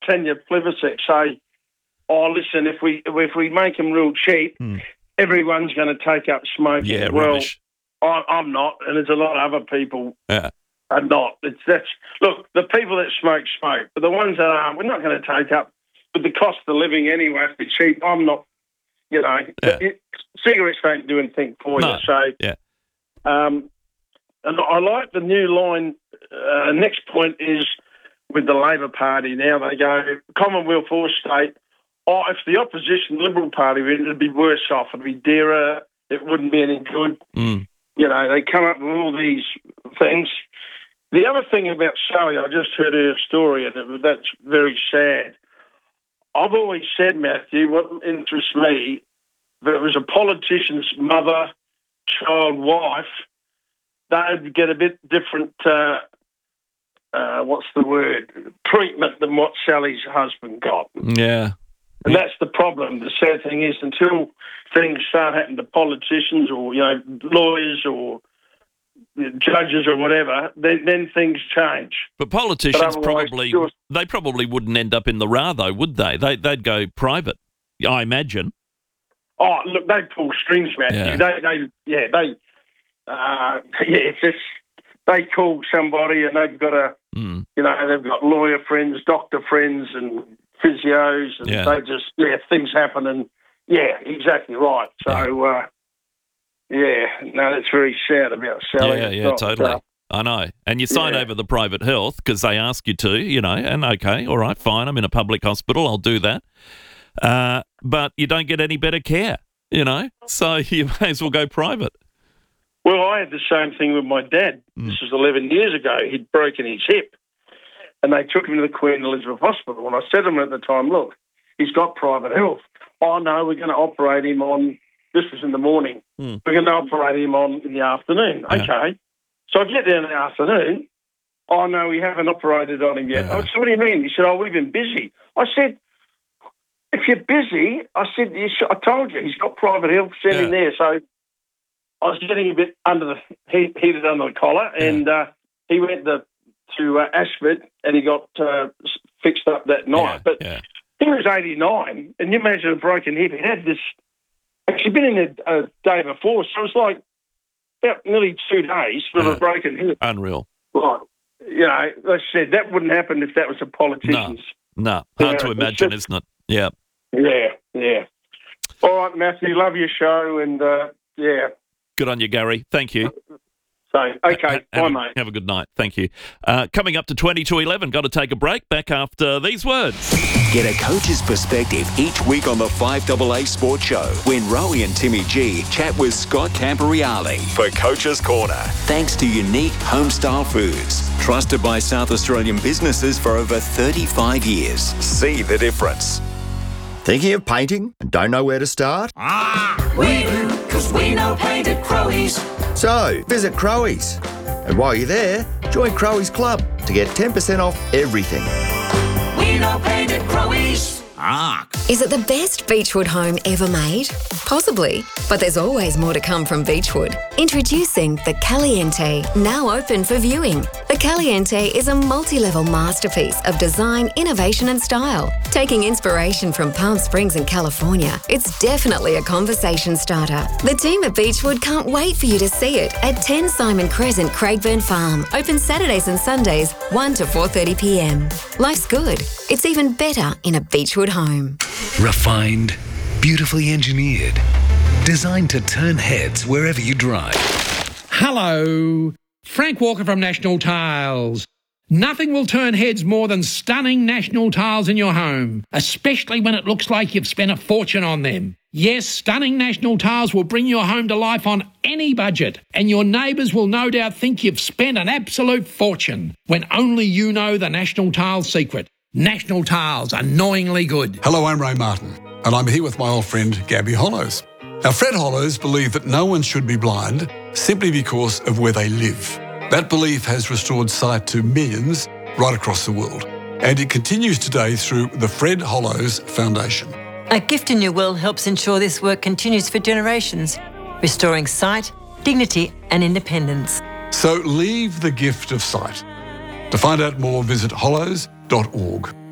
Tanya Plibersek say, "Oh, listen, if we make them real cheap, everyone's going to take up smoking." Yeah, well, rubbish. I'm not, and there's a lot of other people Yeah. are not. Look, the people that smoke, but the ones that aren't, we're not going to take up with the cost of living anyway. If it's cheap, I'm not. You know, cigarettes don't do anything for you. So, and I like the new line. Next point is with the Labor Party. Now they go Commonwealth or state. Oh, if the opposition Liberal Party win, it'd be worse off. It'd be dearer. It wouldn't be any good. You know, they come up with all these things. The other thing about Sally, I just heard her story, and that's very sad. I've always said, Matthew, what interests me, that it was a politician's mother, child, wife, they'd get a bit different, treatment than what Sally's husband got. Yeah. And that's the problem. The sad thing is, until things start happening to politicians or, lawyers or judges or whatever, then things change. But politicians probably wouldn't end up in the RA, though, would they? They'd go private, I imagine. Oh, look, they pull strings, Matthew. They call somebody and they've got they've got lawyer friends, doctor friends, and physios, and they just things happen, and exactly right. So that's very sad about Sally. Yeah, totally. I know. And you sign over the private health because they ask you to, and okay, all right, fine, I'm in a public hospital, I'll do that. But you don't get any better care, so you may as well go private. Well, I had the same thing with my dad. This was 11 years ago. He'd broken his hip, and they took him to the Queen Elizabeth Hospital. And I said to him at the time, look, he's got private health. Oh, no, we're going to operate him on, this was in the morning, we're going to operate him on in the afternoon. Yeah. Okay. So I get there in the afternoon. Oh, no, we haven't operated on him yet. I said, what do you mean? He said, we've been busy. I said, if you're busy, I I told you, he's got private health, send him there. So I was getting a bit heated under the collar, and he went to Ashford, and he got fixed up that night. But he was 89, and you imagine a broken hip. He had this, actually been in a day before, so it was like about nearly 2 days with a broken hip. Unreal. Right. They said that wouldn't happen if that was a politician's. No. Hard to imagine, isn't it? Yeah. Yeah. All right, Matthew, love your show, and Good on you, Gary. Thank you. So, okay, bye, mate. Have a good night. Thank you. Coming up to 20 to 11, got to take a break. Back after these words. Get a coach's perspective each week on the 5AA Sports Show when Rowie and Timmy G chat with Scott Camporeale for Coach's Corner. Thanks to Unique Homestyle Foods, trusted by South Australian businesses for over 35 years. See the difference. Thinking of painting and don't know where to start? We do, because we know paint at Crowies. So, visit Crowies. And while you're there, join Crowies Club to get 10% off everything. We know paint at Crowies. Is it the best Beechwood home ever made? Possibly, but there's always more to come from Beechwood. Introducing the Caliente, now open for viewing. The Caliente is a multi-level masterpiece of design, innovation and style. Taking inspiration from Palm Springs in California, it's definitely a conversation starter. The team at Beechwood can't wait for you to see it at 10 Simon Crescent, Craigburn Farm. Open Saturdays and Sundays, 1 to 4:30 p.m. Life's good. It's even better in a Beechwood home. Refined, beautifully engineered, designed to turn heads wherever you drive. Hello, Frank Walker from National Tiles. Nothing will turn heads more than stunning National Tiles in your home, especially when it looks like you've spent a fortune on them. Yes, stunning National Tiles will bring your home to life on any budget, and your neighbours will no doubt think you've spent an absolute fortune when only you know the National Tiles secret. National Tiles, annoyingly good. Hello, I'm Ray Martin, and I'm here with my old friend Gabby Hollows. Now, Fred Hollows believed that no one should be blind simply because of where they live. That belief has restored sight to millions right across the world, and it continues today through the Fred Hollows Foundation. A Gift in Your Will helps ensure this work continues for generations, restoring sight, dignity and independence. So leave the gift of sight. To find out more, visit hollows.org.